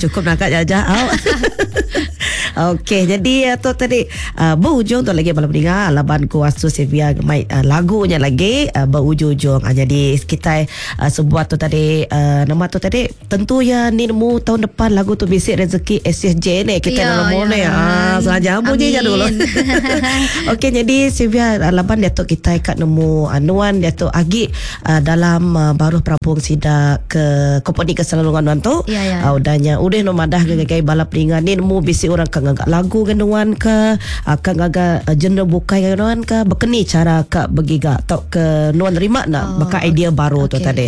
cukup nak kat jajah. Okey, jadi tu tadi berhujung tu lagi malam dengar laban kuasa Sylvia mai lagunya lagi berhujung. Jadi kita sebuah tu tadi nama tu tadi tentu ya ni mu tahun depan lagu tu bisik rezeki SSJ ni kita dalam ni. Saja bunyinya dulu. Okey, jadi Sylvia laban dia tu kita kat nemu anuan dia tu agi dalam baru Prabung Sida ke komponi keselalungan nuan tu. Udahnya udah nomadah gagai balap ringan ni nemu bisik orang ngagak lagu ganduan ke akan ngagak genre bukai ganduan ke berkeni cara kak begiga tok ke nuan terima nak baka idea baru tu tadi.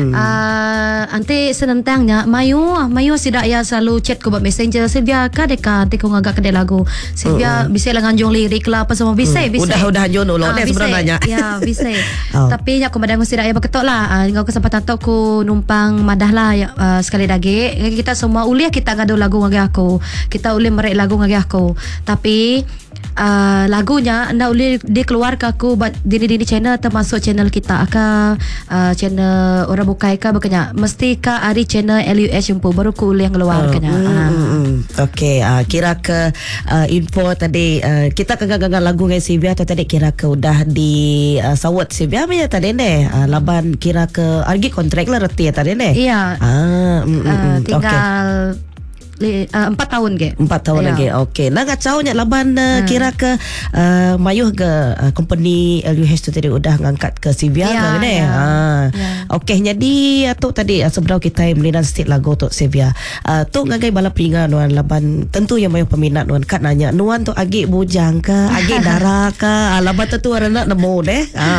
Ante senentangnya mayu sidak ya selalu chat ko buat messenger Sylvia ka deka ante ko ngagak kedai lagu Sylvia bisa lah nganjung lirik lah apa semua bisa udah hanjung dulu ni sebenarnya ya bisa tapi nya ko madang sidak ya beketok lah ngau kesempatan tok ko numpang madah lah sekali lagi kita semua uliah kita ngadu lagu ngagak aku kita ulih merek lagu ngagi aku tapi lagunya anda boleh dikeluar ke aku dini channel termasuk channel kita channel orang bukai ke berkenya mesti ke ari channel LUS jumpa baru ku boleh keluar kena. Okey, kira ke info tadi kita kagak lagu dengan Sylvia tu tadi kira ke udah di sawat Sylvia punya tadi ni laban kira ke argi kontrak lah reti tadi ni. Iya. Tinggal 4 tahun ke 4 tahun lagi. Okey, nak kacaunya laban kira ke mayuh ke company LUH tu tadi udah ngangkat ke Sylvia ke ni. Okey, jadi tu tadi sebenarnya kita melihat sedikit lagu tu Sylvia. Tu ngagai balap ringan nuan laban tentu yang mayuh peminat nuan kat nanya nuan tu agi bujang ke agi darah ke laban tu orang nak nemu deh.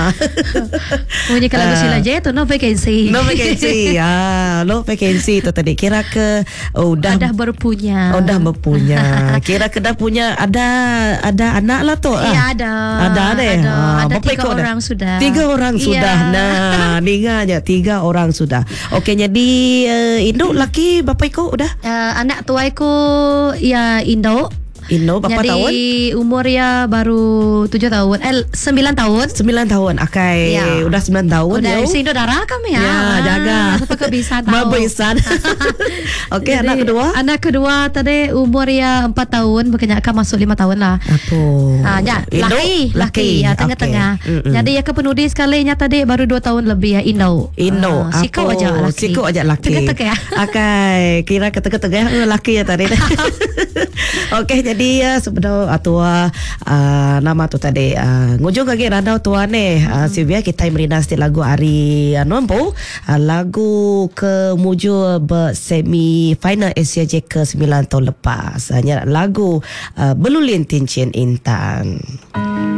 Punya kalau sila je tu no vacancy. No vacancy tu tadi kira ke udah berpunya. Dah berpunya. Kira kedah punya ada anak lah tu. Ya ada. Ada 3 orang sudah. 3 orang sudah. Nah, ninganya 3 orang sudah. Okey, jadi induk laki bapa iko udah? Anak tua iko ya induk. Berapa tahun? Jadi umur ya baru 7 tahun 9 tahun 9 tahun Akai udah 9 tahun udah isi darah kami ya jaga apa bisa tahu mabisan. Okey, anak kedua tadi umur ya 4 tahun berkenyakan masuk 5 tahun lah laki ya tengah-tengah. Jadi ya kepenudi sekali nya tadi baru 2 tahun lebih ya Indo Siko aja laki tengah-tengah Akai kira ke tengah-tengah laki ya tadi. Okey, jadi sebenarnya tua nama tu tadi ngujung lagi randau tua ni Sylvia kita merina setiap lagu Ari Nompo lagu kemuju semi final SCJ ke 9 tahun lepas hanya lagu Belulin Tincin Intan.